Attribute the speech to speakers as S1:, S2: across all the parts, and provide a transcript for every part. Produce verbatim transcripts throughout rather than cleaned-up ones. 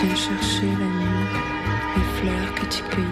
S1: Viens chercher la nuit, les fleurs que tu cueillis.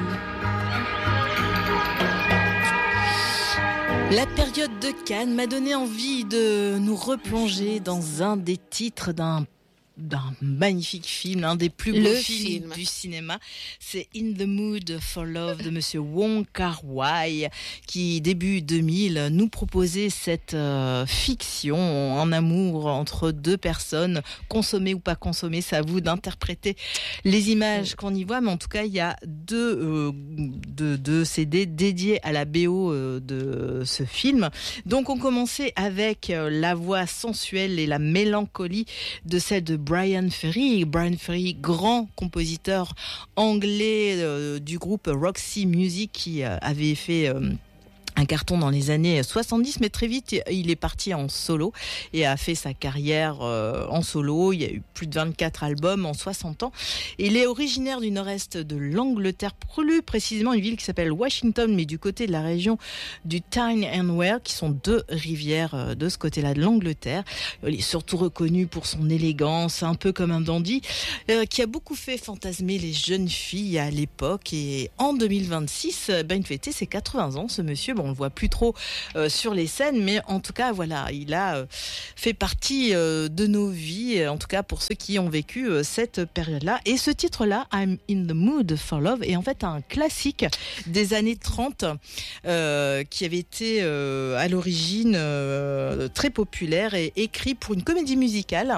S2: La période de Cannes m'a donné envie de nous replonger dans un des titres d'un d'un magnifique film, un des plus beaux
S3: Le
S2: films
S3: film.
S2: du cinéma. C'est In the Mood for Love de Monsieur Wong Kar-wai, qui début deux mille nous proposait cette euh, fiction en amour entre deux personnes, consommées ou pas consommées, c'est à vous d'interpréter les images qu'on y voit, mais en tout cas il y a deux, euh, deux, deux C D dédiés à la B O euh, de ce film. Donc on commençait avec euh, la voix sensuelle et la mélancolie de celle de Brian Ferry. Brian Ferry, grand compositeur anglais euh, du groupe Roxy Music, qui euh, avait fait euh, un carton dans les années soixante-dix, mais très vite il est parti en solo et a fait sa carrière euh, en solo. Il y a eu plus de vingt-quatre albums en soixante ans. Il est originaire du nord-est de l'Angleterre, plus précisément une ville qui s'appelle Washington, mais du côté de la région du Tyne and Wear, qui sont deux rivières euh, de ce côté-là de l'Angleterre. Il est surtout reconnu pour son élégance, un peu comme un dandy, euh, qui a beaucoup fait fantasmer les jeunes filles à l'époque. Et en deux mille vingt-six, ben, il fêtait ses quatre-vingts ans, ce monsieur. Bon, on le voit plus trop euh, sur les scènes, mais en tout cas, voilà, il a euh, fait partie euh, de nos vies, en tout cas pour ceux qui ont vécu euh, cette période-là. Et ce titre-là, I'm in the Mood for Love, est en fait un classique des années trente, euh, qui avait été euh, à l'origine euh, très populaire et écrit pour une comédie musicale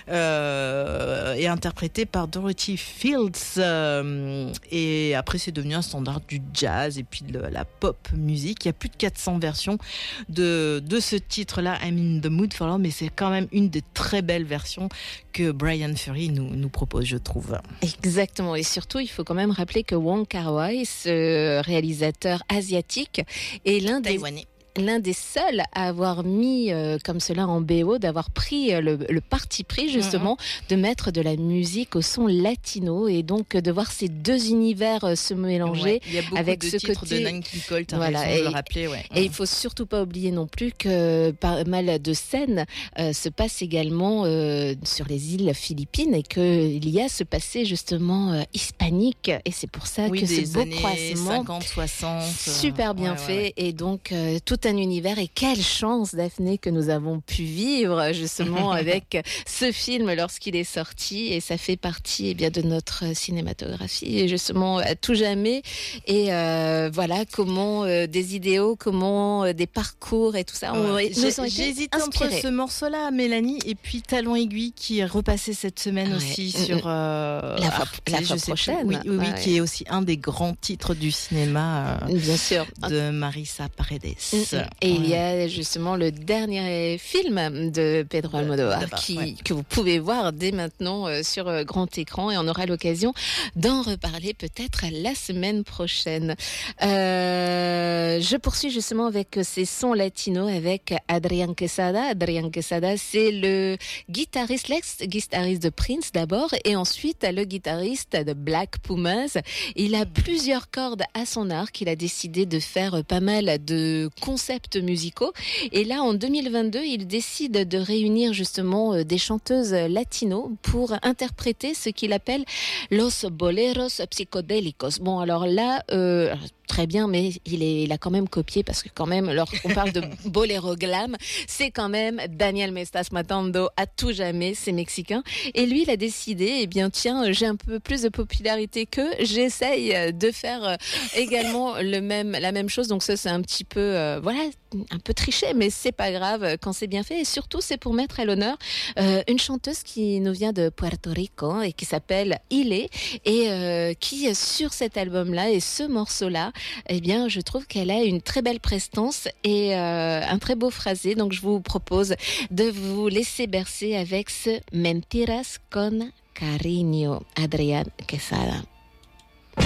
S2: euh, et interprété par Dorothy Fields. Euh, et après, c'est devenu un standard du jazz et puis de la pop musique. Il y a plus de quatre cents versions de, de ce titre-là, I'm in the Mood for Love, mais c'est quand même une des très belles versions que Brian Ferry nous, nous propose, je trouve.
S3: Exactement, et surtout, il faut quand même rappeler que Wong Kar-wai, ce réalisateur asiatique, est l'un des...
S2: Taïwanais.
S3: l'un des seuls à avoir mis euh, comme cela en B O, d'avoir pris euh, le, le parti pris justement mm-hmm. de mettre de la musique au son latino, et donc de voir ces deux univers euh, se mélanger.
S2: Ouais, il y a beaucoup
S3: avec
S2: de
S3: ce
S2: titres
S3: côté...
S2: de Nat King Cole, t'as
S3: voilà,
S2: raison de
S3: et,
S2: le rappeler. Ouais.
S3: Et mm. il faut surtout pas oublier non plus que pas mal de scènes euh, se passent également euh, sur les îles Philippines, et qu'il y a ce passé justement euh, hispanique, et c'est pour ça
S2: oui,
S3: que ce beau
S2: années
S3: croisement
S2: cinquante, soixante,
S3: super bien
S2: ouais,
S3: fait,
S2: ouais, ouais.
S3: et donc euh, tout un univers. Et quelle chance, Daphné, que nous avons pu vivre justement avec ce film lorsqu'il est sorti, et ça fait partie eh bien de notre cinématographie, et justement à tout jamais. Et euh, voilà comment euh, des idéaux, comment euh, des parcours et tout ça ont,
S2: ouais.
S3: nous ont été
S2: J'hésite
S3: inspirés.
S2: entre ce morceau-là, Mélanie, et puis Talon aiguille, qui est repassé cette semaine ouais. aussi sur euh,
S3: la fois,
S2: Arte,
S3: la fois prochaine.
S2: Oui, oui, oui
S3: ouais.
S2: qui est aussi un des grands titres du cinéma, euh,
S3: bien sûr,
S2: de Marisa Paredes.
S3: Et ouais. il y a justement le dernier film de Pedro Almodóvar qui ouais. que vous pouvez voir dès maintenant euh, sur euh, grand écran, et on aura l'occasion d'en reparler peut-être la semaine prochaine. Euh, je poursuis justement avec ces sons latinos avec Adrián Quesada. Adrián Quesada, c'est le guitariste, l'ex-guitariste de Prince d'abord, et ensuite le guitariste de Black Pumas. Il a plusieurs cordes à son arc. Il a décidé de faire pas mal de concepts musicaux. Et là, en deux mille vingt-deux, il décide de réunir justement des chanteuses latinos pour interpréter ce qu'il appelle los boleros psicodélicos. Bon, alors là, euh, très bien, mais il, est, il a quand même copié, parce que quand même, lorsqu'on parle de boléro glam, c'est quand même Daniel Me Estás Matando à tout jamais, c'est mexicain. Et lui, il a décidé, eh bien tiens, j'ai un peu plus de popularité qu'eux, j'essaye de faire également le même, la même chose. Donc ça, c'est un petit peu, euh, voilà, un peu triché, mais c'est pas grave quand c'est bien fait. Et surtout, c'est pour mettre à l'honneur euh, une chanteuse qui nous vient de Puerto Rico et qui s'appelle Ile, et euh, qui, sur cet album-là et ce morceau-là, eh bien, je trouve qu'elle a une très belle prestance et euh, un très beau phrasé. Donc, je vous propose de vous laisser bercer avec ce Mentiras con Cariño, Adrián Quesada.